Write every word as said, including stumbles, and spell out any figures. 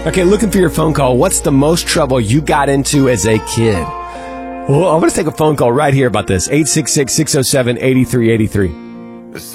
Okay, looking for your phone call. What's the most trouble you got into as a kid? Well, I'm going to take a phone call right here about this. eight six six, six oh seven, eight three eight three.